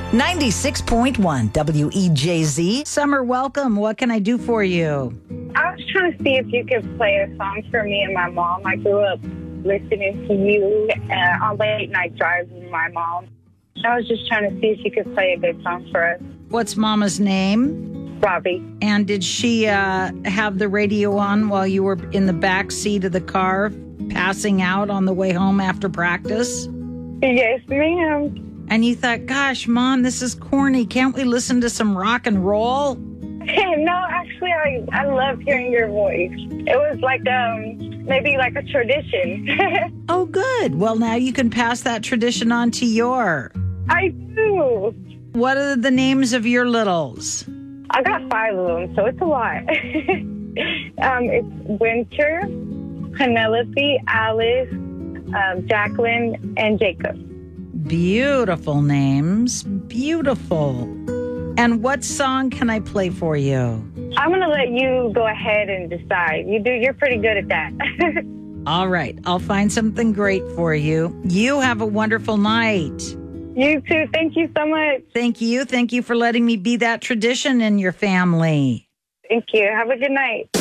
96.1 WEJZ. Summer, welcome. What can I do for you? I was trying to see if you could play a song for me and my mom. I grew up listening to you on late night drives with my mom. I was just trying to see if you could play a good song for us. What's Mama's name? Robbie. And did she have the radio on while you were in the back seat of the car, passing out on the way home after practice? Yes, ma'am. And you thought, gosh, Mom, this is corny. Can't we listen to some rock and roll? No, actually, I love hearing your voice. It was like maybe like a tradition. Oh, good. Well, now you can pass that tradition on to your. I do. What are the names of your littles? I got 5 of them, so it's a lot. It's Winter, Penelope, Alice, Jacqueline, and Jacob. Beautiful names. Beautiful. And what song can I play for you? I'm going to let you go ahead and decide. You're pretty good at that. All right. I'll find something great for you. You have a wonderful night. You too. Thank you so much. Thank you. Thank you for letting me be that tradition in your family. Thank you. Have a good night.